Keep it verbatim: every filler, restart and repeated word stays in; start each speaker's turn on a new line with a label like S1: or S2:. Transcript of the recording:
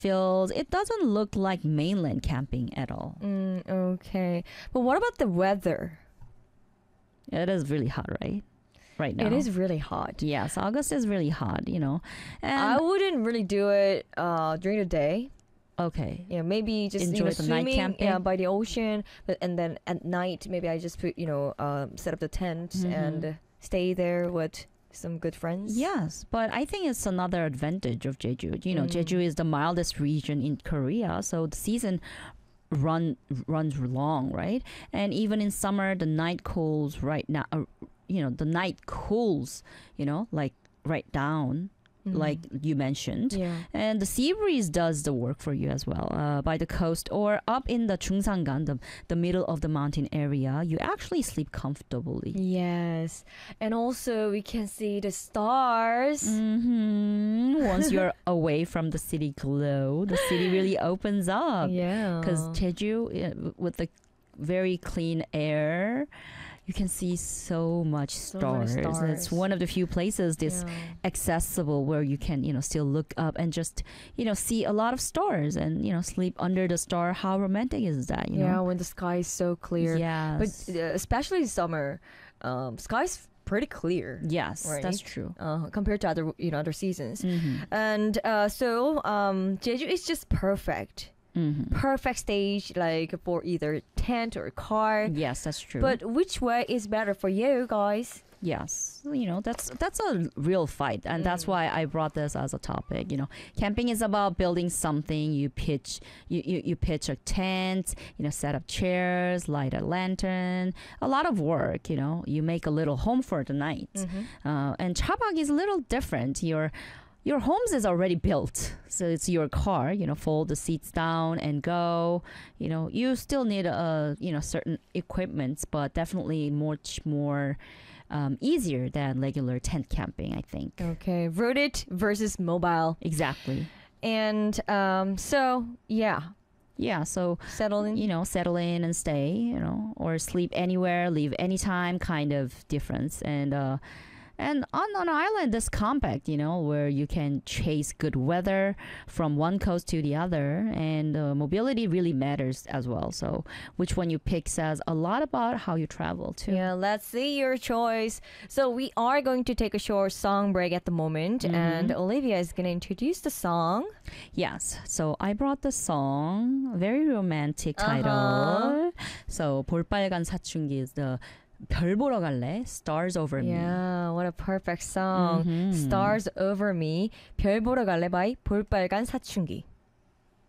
S1: feels, it doesn't look like mainland camping at all.
S2: Mm, okay. But what about the weather?
S1: It is really hot, right? Right now.
S2: It is really hot.
S1: Yes, August is really hot, you know. And
S2: I wouldn't really do it uh, during the day.
S1: okay.
S2: You know, maybe just
S1: Enjoy
S2: you know,
S1: the night
S2: swimming
S1: camping.
S2: yeah, by the ocean. But and then at night, maybe I just put you know um, set up the tent
S1: Mhm.
S2: and uh, stay there with some good friends.
S1: Yes, but I think it's another advantage of Jeju. You know,
S2: Mm.
S1: Jeju is the mildest region in Korea, so the season run runs long, right? And even in summer, the night cools right now. Uh, you know, the night cools. You know, like right down,
S2: Mm.
S1: like you mentioned.
S2: yeah.
S1: And the sea breeze does the work for you as well. Uh, by the coast or up in the Chungsangan, the, the middle of the mountain area, you actually sleep comfortably.
S2: Yes, and also we can see the stars.
S1: hmm Once you're away from the city glow, the city really opens up.
S2: Yeah,
S1: Because Jeju, uh, with the very clean air, you can see so much
S2: So many
S1: stars. It's
S2: stars.
S1: one of the few places this
S2: Yeah.
S1: accessible where you can, you know, still look up and just, you know, see a lot of stars and, you know, sleep under the star. How romantic is that? You
S2: yeah,
S1: know?
S2: when the sky is so clear.
S1: Yes.
S2: But uh, especially summer, um, sky's pretty clear.
S1: yes,
S2: right?
S1: that's true.
S2: Uh, compared to other you know other seasons.
S1: hmm
S2: And uh, so um, Jeju is just perfect.
S1: hmm
S2: Perfect stage like for either tent or car.
S1: Yes, that's true.
S2: But which way is better for you guys?
S1: yes, you know, that's that's a real fight, and that's
S2: Mm.
S1: why I brought this as a topic. You know, camping is about building something. You pitch, you, you you pitch a tent. You know, set up chairs, light a lantern. A lot of work. You know, you make a little home for the night.
S2: Mm-hmm.
S1: Uh, and Chabak is a little different. Your your homes is already built, so it's your car. You know, fold the seats down and go. You know, you still need a you know certain equipments, but definitely much more um, easier than regular tent camping. I think
S2: Okay, rooted versus mobile,
S1: exactly.
S2: and um, so yeah,
S1: Yeah, so
S2: settle in.
S1: you know, settle in and stay. You know, or sleep anywhere, leave anytime, kind of difference. And uh, and on an island this compact, you know, where you can chase good weather from one coast to the other, and uh, mobility really matters as well. So which one you pick says a lot about how you travel too.
S2: Yeah, let's see your choice. So we are going to take a short song break at the moment,
S1: Mhm.
S2: and Olivia is going to introduce the song.
S1: Yes. So I brought the song, very romantic
S2: Uh-huh.
S1: title. So 볼빨간 사춘기 is the 별 보러 갈래? Stars over me.
S2: Yeah, what a perfect song.
S1: Mhm.
S2: Stars Over Me, 별 보러 갈래 by 볼빨간 사춘기.